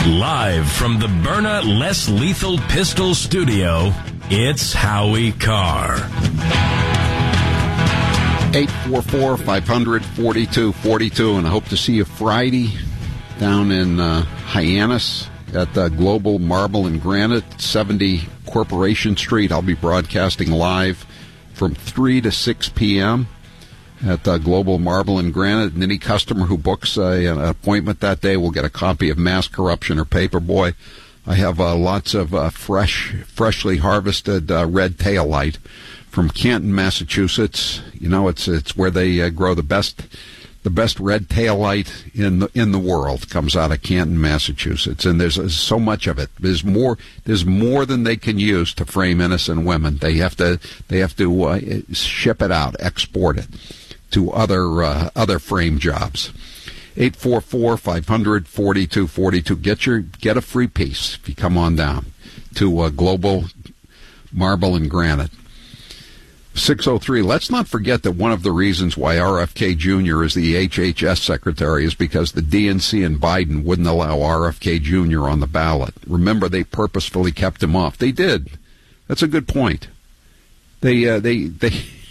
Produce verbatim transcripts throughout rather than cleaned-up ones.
Live from the Byrna Less Lethal Pistol Studio, it's Howie Carr. eight four four, five hundred, forty-two forty-two, and I hope to see you Friday down in uh, Hyannis at uh, Global Marble and Granite, seventy Corporation Street. I'll be broadcasting live from three to six p.m. at uh, Global Marble and Granite, and any customer who books uh, an appointment that day will get a copy of Mass Corruption or Paperboy. I have uh, lots of uh, fresh, freshly harvested uh, red taillight from Canton, Massachusetts. You know, it's it's where they uh, grow the best the best red taillight in the in the world. Comes out of Canton, Massachusetts, and there's uh, so much of it. There's more there's more than they can use to frame innocent women. They have to they have to uh, ship it out, export it to other uh, other frame jobs. eight four four, five hundred, forty-two forty-two. Get your get a free piece if you come on down to uh, Global Marble and Granite. six oh three. Let's not forget that one of the reasons why R F K Junior is the H H S secretary is because the D N C and Biden wouldn't allow R F K Junior on the ballot. Remember, they purposefully kept him off. They did. That's a good point. They uh, they they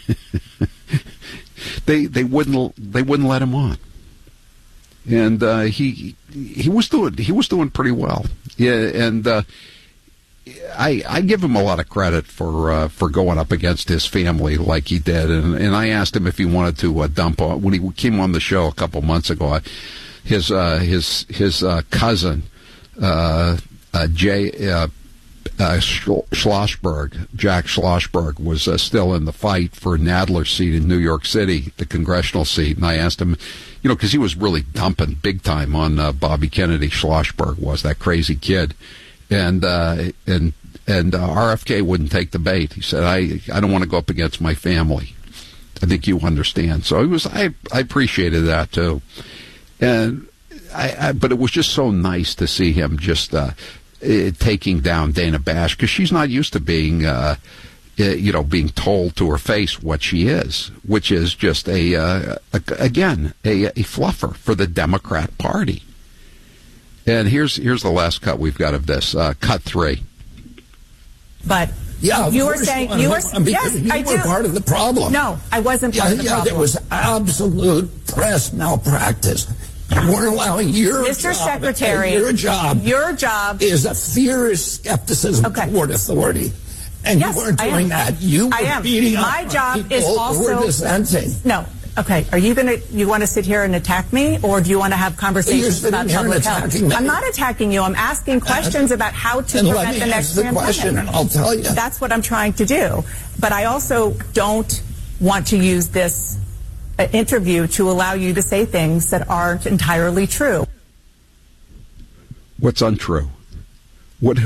they they wouldn't they wouldn't let him on. And uh, he he was doing he was doing pretty well. Yeah, and uh, I I give him a lot of credit for uh, for going up against his family like he did. And, and I asked him if he wanted to uh, dump on when he came on the show a couple months ago. I, his uh, his his uh, cousin uh, uh, Jay uh, uh, Schlossberg, Jack Schlossberg, was uh, still in the fight for Nadler's seat in New York City, the congressional seat. And I asked him, you know, because he was really dumping big time on uh, Bobby Kennedy. Schlossberg was that crazy kid. And uh, and and uh, R F K wouldn't take the bait. He said, "I I don't want to go up against my family. I think you understand." So it was. I I appreciated that too, and I, I but it was just so nice to see him just uh, uh, taking down Dana Bash, because she's not used to being uh, uh, you know being told to her face what she is, which is just a, uh, a again a, a fluffer for the Democrat Party. And here's here's the last cut we've got of this. Uh, cut three. But yeah, you were saying you were yes, you I were do. part of the problem. No, I wasn't part yeah, of the yeah, problem. There was absolute press malpractice. You weren't allowing your Mister job. Secretary, your job. Your job is a fierce skepticism okay. toward authority. And yes, you weren't doing that. You were I am. beating My up job people is also who were dissenting. No. Okay, are you going to, you want to sit here and attack me, or do you want to have conversations about public health? Me. I'm not attacking you. I'm asking questions uh, about how to and prevent the next the question, and I'll tell you. That's what I'm trying to do. But I also don't want to use this uh, interview to allow you to say things that aren't entirely true. What's untrue? What...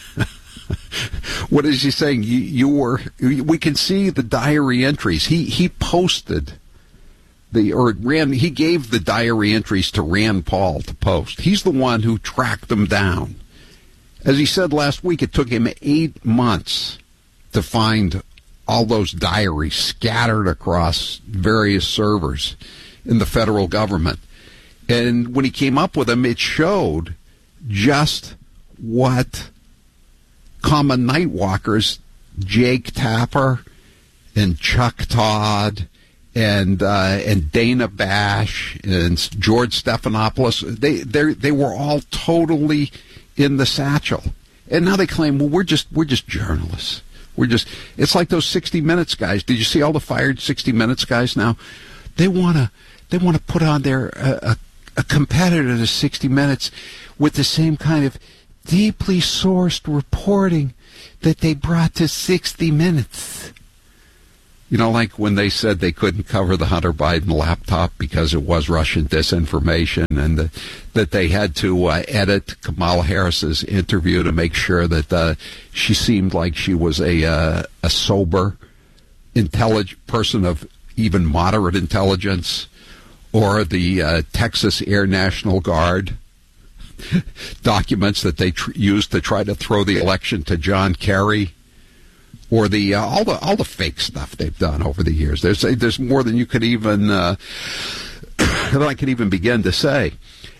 What is he saying? You, you were. We can see the diary entries. He he posted the or ran. He gave the diary entries to Rand Paul to post. He's the one who tracked them down. As he said last week, it took him eight months to find all those diaries scattered across various servers in the federal government. And when he came up with them, it showed just what common nightwalkers, Jake Tapper and Chuck Todd and uh, and Dana Bash and George Stephanopoulos, they they they were all totally in the satchel. And now they claim, well, we're just we're just journalists. We're just it's like those sixty minutes guys. Did you see all the fired sixty minutes guys now? They wanna they wanna put on their uh, a, a competitor to sixty minutes with the same kind of deeply sourced reporting that they brought to sixty minutes. You know, like when they said they couldn't cover the Hunter Biden laptop because it was Russian disinformation, and the, that they had to uh, edit Kamala Harris's interview to make sure that uh, she seemed like she was a uh, a sober, intelligent person of even moderate intelligence, or the uh, Texas Air National Guard documents that they tr- used to try to throw the election to John Kerry, or the uh, all the all the fake stuff they've done over the years. There's there's more than you could even uh, than I could even begin to say.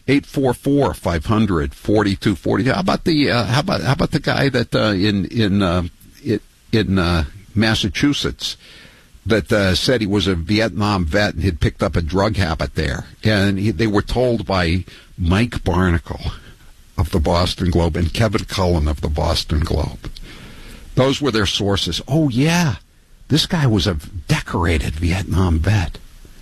eight four four, five hundred, forty-two forty-two. How about the uh, how about how about the guy that uh, in in uh, it, in uh, Massachusetts that uh, said he was a Vietnam vet and had picked up a drug habit there, and he, they were told by Mike Barnacle of the Boston Globe and Kevin Cullen of the Boston Globe. Those were their sources. Oh yeah, this guy was a decorated Vietnam vet,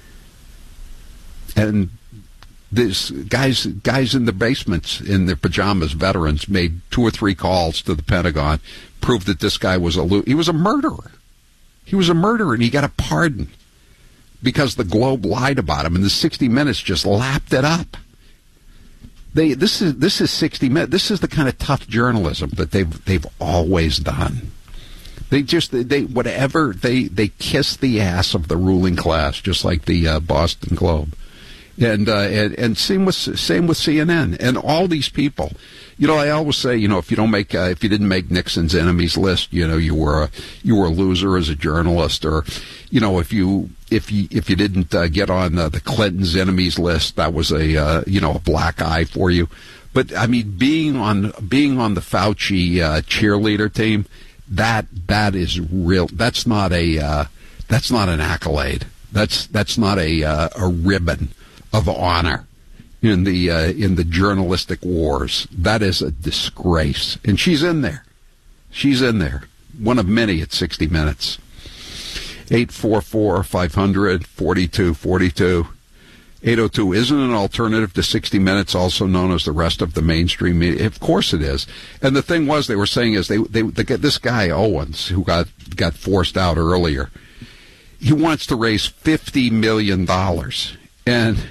and this guys guys in the basements in their pajamas, veterans, made two or three calls to the Pentagon, proved that this guy was a he was a murderer. He was a murderer, and he got a pardon because the Globe lied about him, and the sixty minutes just lapped it up. They this is this is sixty minutes. This is the kind of tough journalism that they've they've always done. They just they whatever they they kiss the ass of the ruling class, just like the uh, Boston Globe. And, uh, and and same with same with C N N and all these people. You know, I always say, you know, if you don't make uh, if you didn't make Nixon's enemies list, you know, you were a you were a loser as a journalist, or, you know, if you if you if you didn't uh, get on uh, the Clinton's enemies list, that was a uh, you know a black eye for you. But I mean, being on being on the Fauci uh, cheerleader team, that that is real. That's not a uh, that's not an accolade. That's that's not a uh, a ribbon of honor in the uh, in the journalistic wars. That is a disgrace, and she's in there. She's in there. One of many at sixty minutes. eight four four, five hundred, forty-two forty-two. eight oh two isn't an alternative to sixty minutes, also known as the rest of the mainstream media. Of course it is. And the thing was, they were saying is they they, they get this guy Owens, who got got forced out earlier. He wants to raise fifty million dollars, and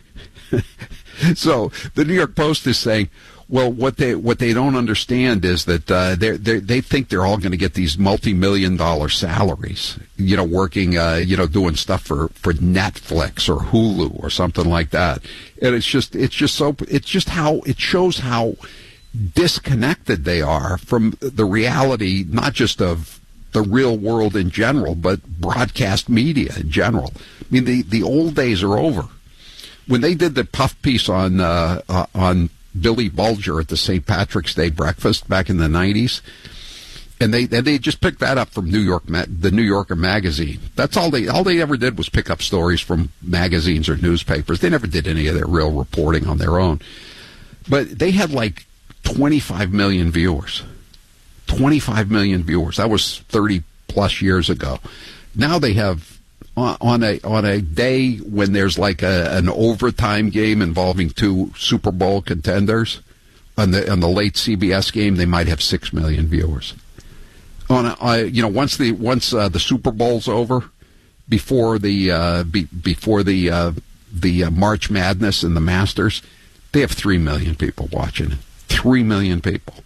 so the New York Post is saying, well, what they what they don't understand is that uh, they they think they're all going to get these multi-million dollar salaries, you know, working, uh, you know, doing stuff for, for Netflix or Hulu or something like that. And it's just it's just so it's just how it shows how disconnected they are from the reality, not just of the real world in general, but broadcast media in general. I mean, the, the old days are over. When they did the puff piece on uh, uh, on Billy Bulger at the Saint Patrick's Day breakfast back in the nineties, and they and they just picked that up from New York, the New Yorker magazine. That's all they all they ever did was pick up stories from magazines or newspapers. They never did any of their real reporting on their own. But they had like twenty-five million viewers. twenty-five million viewers. That was thirty plus years ago. Now they have, on a on a day when there's like a, an overtime game involving two Super Bowl contenders, on the on the late C B S game, they might have six million viewers. On a, uh, you know, once the once uh, the Super Bowl's over, before the uh, be, before the uh, the uh, March Madness and the Masters, they have three million people watching it. Three million people.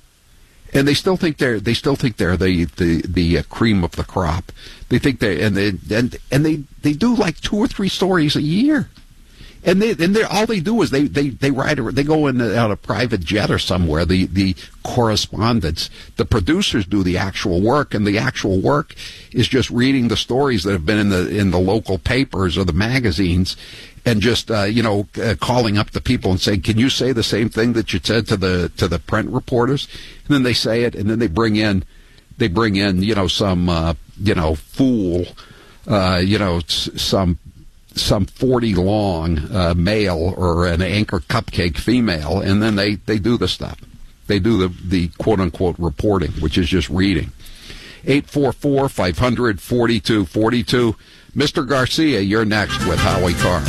And they still think they're they still think they're the the, the uh, cream of the crop. They think they and they and and they, they do like two or three stories a year, and they and they all they do is they they they ride they go in on a private jet or somewhere. The the correspondents, the producers do the actual work, and the actual work is just reading the stories that have been in the in the local papers or the magazines. And just uh, you know, uh, calling up the people and saying, "Can you say the same thing that you said to the to the print reporters?" And then they say it, and then they bring in, they bring in, you know, some uh, you know fool, uh, you know, some some forty long uh, male or an anchor cupcake female, and then they, they do the stuff. They do the the quote unquote reporting, which is just reading. Eight four four five hundred forty two forty two. Mister Garcia, you're next with Howie Carr.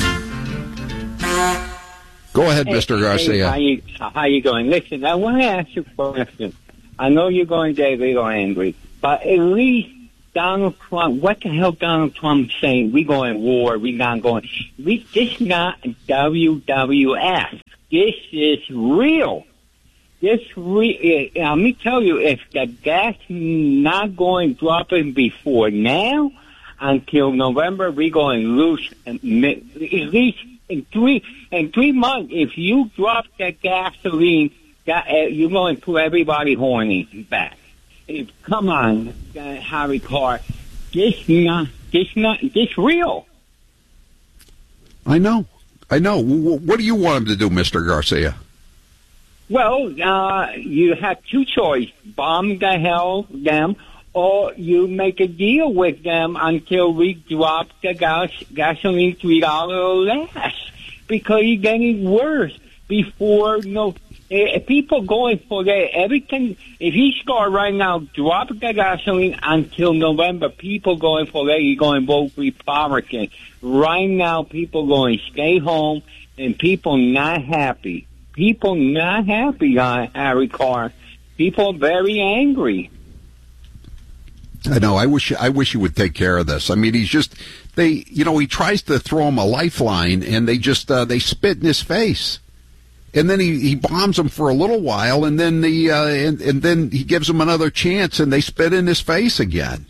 Go ahead, hey, Mister Garcia. Hey, how you how you going? Listen, I want to ask you a question. I know you're going to get a little angry, but at least Donald Trump, what the hell Donald Trump saying? We going war, we not going. We, this not W W F. This is real. This re, uh, let me tell you, if the gas not going dropping before now, until November, we're going to lose at least in three in three months. If you drop that gasoline, that, uh, you're going to put everybody horny back. If, come on, uh, Harry Carr, this not this not this real. I know, I know. What do you want him to do, Mister Garcia? Well, uh, you have two choices. Bomb the hell them, or you make a deal with them until we drop the gas, gasoline three dollars or less. Because it's getting worse before, you know, if people going for that, everything, if he start right now, drop the gasoline until November, people going for that, you're going to vote Republican. Right now, people going to stay home, and people not happy. People not happy on Harry Carr. People very angry. I know. I wish. I wish he would take care of this. I mean, he's just. They, you know, he tries to throw him a lifeline, and they just uh, they spit in his face, and then he, he bombs them for a little while, and then the uh, and, and then he gives them another chance, and they spit in his face again.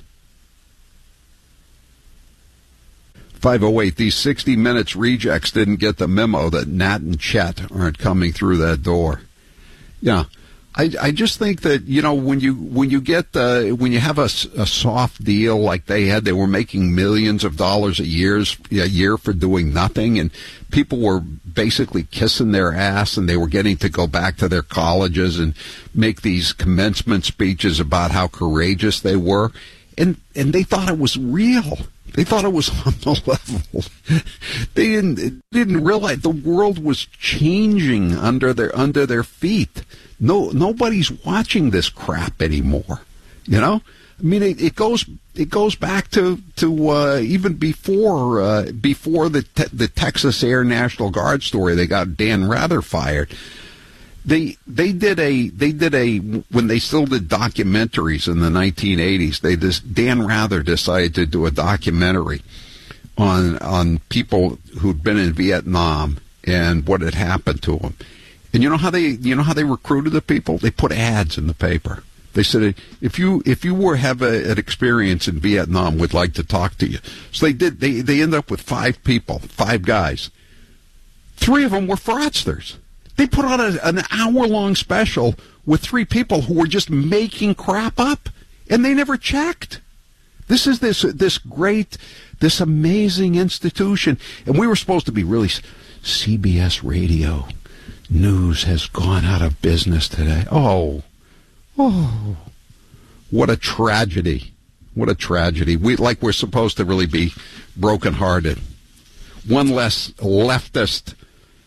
five oh eight, these sixty minutes rejects didn't get the memo that Nat and Chet aren't coming through that door. Yeah, I, I just think that, you know, when you when you get uh, when you have a, a soft deal like they had, they were making millions of dollars a years a year for doing nothing, and people were basically kissing their ass, and they were getting to go back to their colleges and make these commencement speeches about how courageous they were, and and they thought it was real. They thought it was on the level. They didn't didn't realize the world was changing under their under their feet. No, nobody's watching this crap anymore. You know, I mean, it, it goes it goes back to to uh, even before uh, before the te- the Texas Air National Guard story. They got Dan Rather fired. They they did a they did a when they still did documentaries in the nineteen eighties. They just Dan Rather decided to do a documentary on on people who'd been in Vietnam and what had happened to them. And you know how they you know how they recruited the people? They put ads in the paper. They said, if you if you were have a, an experience in Vietnam, we'd like to talk to you. So they did. They they ended up with five people, five guys. Three of them were fraudsters. They put on a, an hour-long special with three people who were just making crap up, and they never checked. This is this this great, this amazing institution, and we were supposed to be really C B S Radio News has gone out of business today. Oh, oh, what a tragedy! What a tragedy! We like we're supposed to really be brokenhearted. One less leftist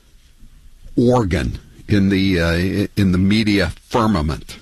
organ in the uh, in the media firmament.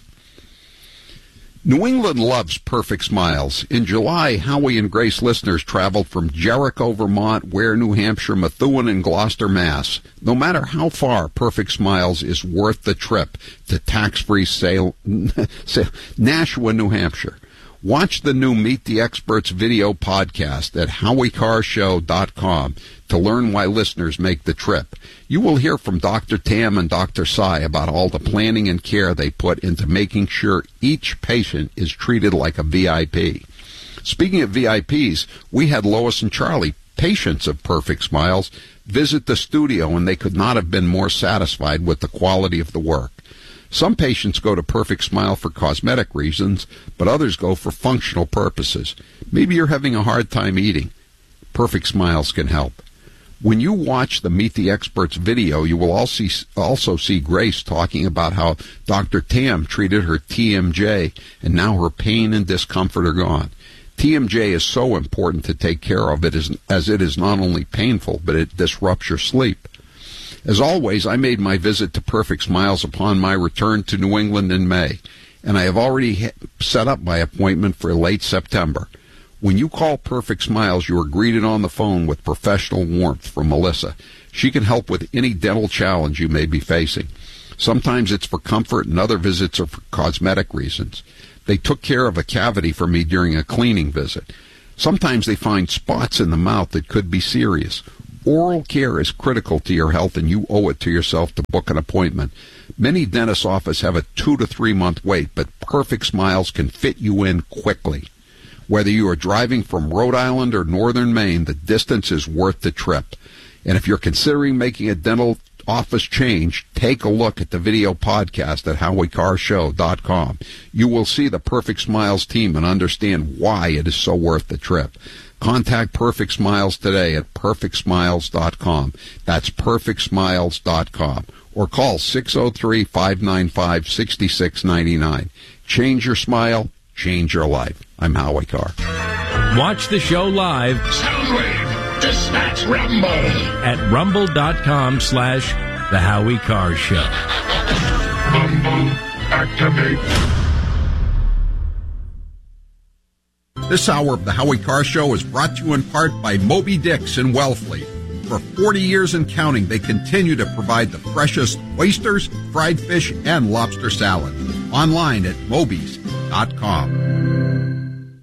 New England loves perfect smiles. In July, Howie and Grace listeners traveled from Jericho, Vermont, Ware, New Hampshire, Methuen, and Gloucester, Mass. No matter how far, Perfect Smiles is worth the trip to tax-free sale, sale, Nashua, New Hampshire. Watch the new Meet the Experts video podcast at howie carr show dot com to learn why listeners make the trip. You will hear from Doctor Tam and Doctor Sai about all the planning and care they put into making sure each patient is treated like a V I P. Speaking of V I Ps, we had Lois and Charlie, patients of Perfect Smiles, visit the studio, and they could not have been more satisfied with the quality of the work. Some patients go to Perfect Smile for cosmetic reasons, but others go for functional purposes. Maybe you're having a hard time eating. Perfect Smiles can help. When you watch the Meet the Experts video, you will also see, also see Grace talking about how Doctor Tam treated her T M J, and now her pain and discomfort are gone. T M J is so important to take care of, it is, as it is not only painful, but it disrupts your sleep. As always, I made my visit to Perfect Smiles upon my return to New England in May, and I have already set up my appointment for late September. When you call Perfect Smiles, you are greeted on the phone with professional warmth from Melissa. She can help with any dental challenge you may be facing. Sometimes it's for comfort, and other visits are for cosmetic reasons. They took care of a cavity for me during a cleaning visit. Sometimes they find spots in the mouth that could be serious. Oral care is critical to your health, and you owe it to yourself to book an appointment. Many dentist offices have a two to three month wait, but Perfect Smiles can fit you in quickly. Whether you are driving from Rhode Island or northern Maine, the distance is worth the trip. And if you're considering making a dental office change, take a look at the video podcast at howie carr show dot com. You will see the Perfect Smiles team and understand why it is so worth the trip. Contact Perfect Smiles today at perfect smiles dot com. That's perfect smiles dot com. Or call six oh three, five nine five, six six nine nine. Change your smile, change your life. I'm Howie Carr. Watch the show live. Soundwave, dispatch Rumble. At rumble.com slash The Howie Carr Show. Rumble, activate. This hour of The Howie Carr Show is brought to you in part by Moby Dick's in Wellfleet. For forty years and counting, they continue to provide the freshest oysters, fried fish, and lobster salad. Online at mobies dot com.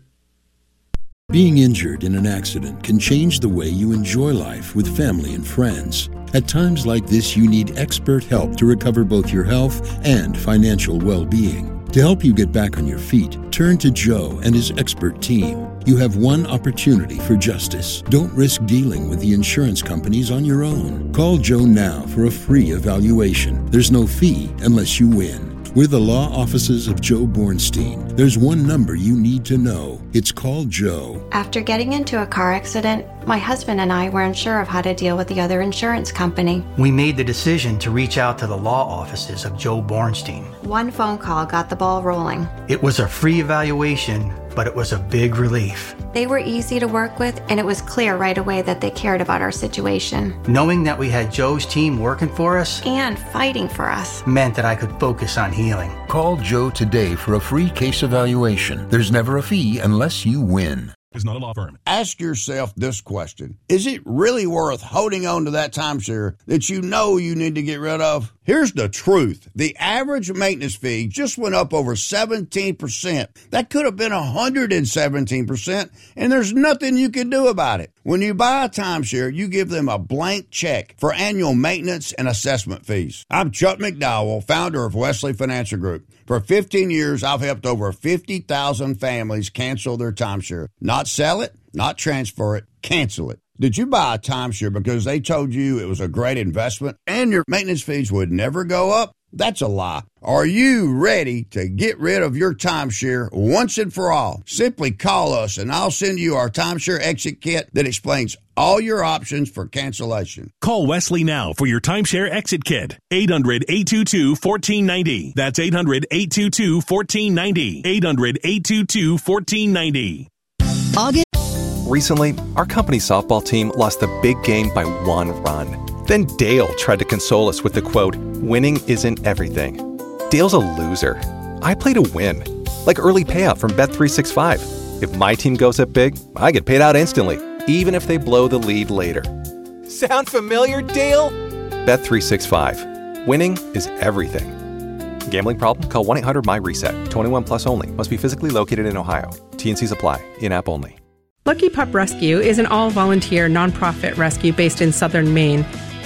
Being injured in an accident can change the way you enjoy life with family and friends. At times like this, you need expert help to recover both your health and financial well-being. To help you get back on your feet, turn to Joe and his expert team. You have one opportunity for justice. Don't risk dealing with the insurance companies on your own. Call Joe now for a free evaluation. There's no fee unless you win. We're the law offices of Joe Bornstein. There's one number you need to know. It's called Joe. After getting into a car accident, my husband and I weren't sure of how to deal with the other insurance company. We made the decision to reach out to the law offices of Joe Bornstein. One phone call got the ball rolling. It was a free evaluation, but it was a big relief. They were easy to work with, and it was clear right away that they cared about our situation. Knowing that we had Joe's team working for us and fighting for us meant that I could focus on healing. Call Joe today for a free case evaluation. There's never a fee unless you win. Is not a law firm. Ask yourself this question. Is it really worth holding on to that timeshare that you know you need to get rid of? Here's the truth. The average maintenance fee just went up over seventeen percent. That could have been one hundred seventeen percent, and there's nothing you can do about it. When you buy a timeshare, you give them a blank check for annual maintenance and assessment fees. I'm Chuck McDowell, founder of Wesley Financial Group. For fifteen years, I've helped over fifty thousand families cancel their timeshare. Not sell it, not transfer it, cancel it. Did you buy a timeshare because they told you it was a great investment and your maintenance fees would never go up? That's a lie. Are you ready to get rid of your timeshare once and for all? Simply call us and I'll send you our timeshare exit kit that explains all your options for cancellation. Call Wesley now for your timeshare exit kit. eight hundred, eight two two, one four nine zero. That's eight hundred, eight two two, one four nine zero. eight hundred, eight two two, one four nine zero. August. Recently, our company's softball team lost the big game by one run. Then Dale tried to console us with the quote, "Winning isn't everything." Dale's a loser. I play to win. Like early payout from Bet three sixty-five. If my team goes up big, I get paid out instantly, even if they blow the lead later. Sound familiar, Dale? Bet three sixty-five. Winning is everything. Gambling problem? Call one eight hundred M Y reset. twenty-one plus only. Must be physically located in Ohio. T N Cs apply. In-app only. Lucky Pup Rescue is an all-volunteer nonprofit rescue based in southern Maine.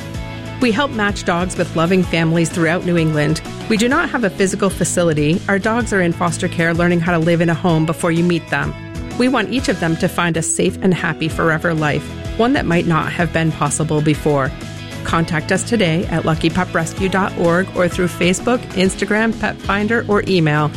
We help match dogs with loving families throughout New England. We do not have a physical facility. Our dogs are in foster care learning how to live in a home before you meet them. We want each of them to find a safe and happy forever life, one that might not have been possible before. Contact us today at lucky pup rescue dot org or through Facebook, Instagram, Pet Finder, or email.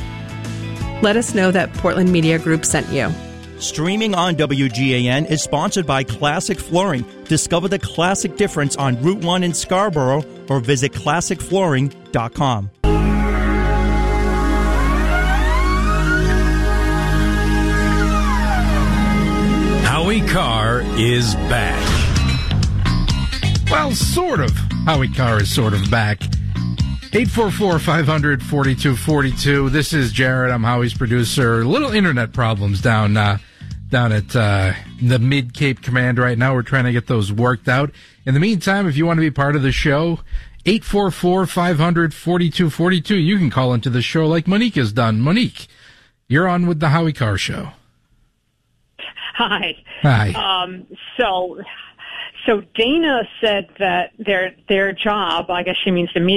Let us know that Portland Media Group sent you. Streaming on W G A N is sponsored by Classic Flooring. Discover the classic difference on Route one in Scarborough or visit classic flooring dot com. Howie Carr is back. Well, sort of. Howie Carr is sort of back. eight four four, five hundred, forty-two forty-two. This is Jared. I'm Howie's producer. Little internet problems down uh, down at uh, the Mid-Cape Command right now. We're trying to get those worked out. In the meantime, if you want to be part of the show, eight four four, five hundred, forty-two forty-two. You can call into the show like Monique has done. Monique, you're on with the Howie Carr Show. Hi. Hi. Um, so... So Dana said that their their job, I guess she means the media,